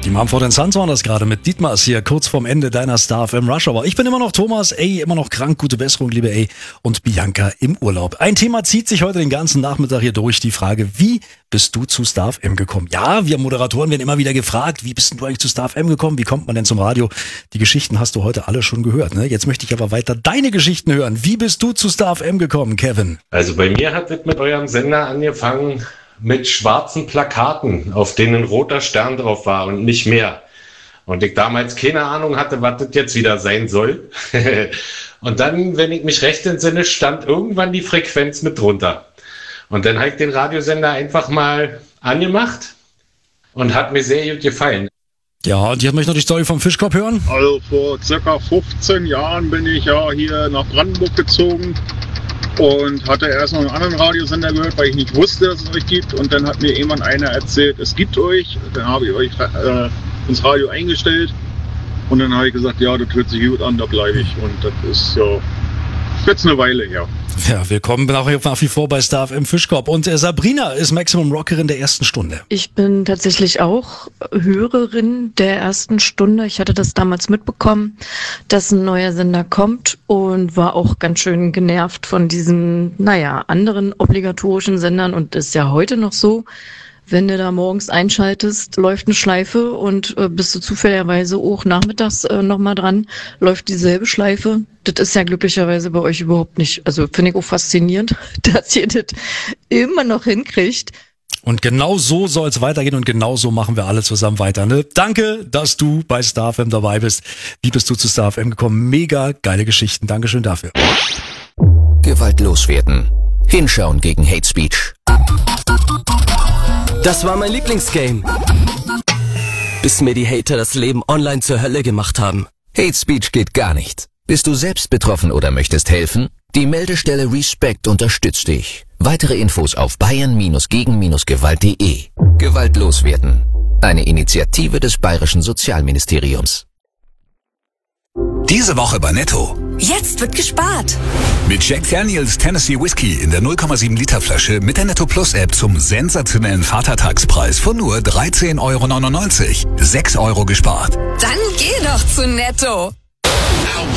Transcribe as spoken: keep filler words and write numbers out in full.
Die Mumford and Sons waren das gerade mit Dietmars hier kurz vorm Ende deiner Star F M Rush Hour. Ich bin immer noch Thomas, ey, immer noch krank, gute Besserung, liebe ey, und Bianca im Urlaub. Ein Thema zieht sich heute den ganzen Nachmittag hier durch, die Frage, wie bist du zu Star F M gekommen? Ja, wir Moderatoren werden immer wieder gefragt, wie bist denn du eigentlich zu Star F M gekommen? Wie kommt man denn zum Radio? Die Geschichten hast du heute alle schon gehört, ne? Jetzt möchte ich aber weiter deine Geschichten hören. Wie bist du zu Star F M gekommen, Kevin? Also bei mir hat es mit eurem Sender angefangen mit schwarzen Plakaten, auf denen ein roter Stern drauf war und nicht mehr. Und ich damals keine Ahnung hatte, was das jetzt wieder sein soll. Und dann, wenn ich mich recht entsinne, stand irgendwann die Frequenz mit drunter. Und dann habe ich den Radiosender einfach mal angemacht und hat mir sehr gut gefallen. Ja, und jetzt möchte ich noch die Story vom Fischkopf hören. Also vor circa fünfzehn Jahren bin ich ja hier nach Brandenburg gezogen und hatte erst noch einen anderen Radiosender gehört, weil ich nicht wusste, dass es euch gibt. Und dann hat mir jemand einer erzählt, es gibt euch. Dann habe ich euch äh, ins Radio eingestellt. Und dann habe ich gesagt, ja, das hört sich gut an, da bleibe ich. Und das ist ja jetzt eine Weile her. Ja, willkommen auch nach wie vor bei Star F M Fischkopf. Und äh, Sabrina ist Maximum Rockerin der ersten Stunde. Ich bin tatsächlich auch Hörerin der ersten Stunde. Ich hatte das damals mitbekommen, dass ein neuer Sender kommt und war auch ganz schön genervt von diesen, naja, anderen obligatorischen Sendern und ist ja heute noch so. Wenn du da morgens einschaltest, läuft eine Schleife und äh, bist du zufälligerweise auch nachmittags äh, nochmal dran, läuft dieselbe Schleife. Das ist ja glücklicherweise bei euch überhaupt nicht. Also finde ich auch faszinierend, dass ihr das immer noch hinkriegt. Und genau so soll es weitergehen und genau so machen wir alle zusammen weiter. Ne? Danke, dass du bei Star F M dabei bist. Wie bist du zu Star F M gekommen? Mega geile Geschichten. Dankeschön dafür. Gewalt loswerden. Hinschauen gegen Hate Speech. Das war mein Lieblingsgame. Bis mir die Hater das Leben online zur Hölle gemacht haben. Hate Speech geht gar nicht. Bist du selbst betroffen oder möchtest helfen? Die Meldestelle Respect unterstützt dich. Weitere Infos auf bayern gegen gewalt punkt de. Gewalt loswerden. Eine Initiative des Bayerischen Sozialministeriums. Diese Woche bei Netto. Jetzt wird gespart. Mit Jack Daniels Tennessee Whiskey in der null Komma sieben Liter Flasche mit der Netto Plus App zum sensationellen Vatertagspreis von nur dreizehn Euro neunundneunzig. sechs Euro gespart. Dann geh doch zu Netto.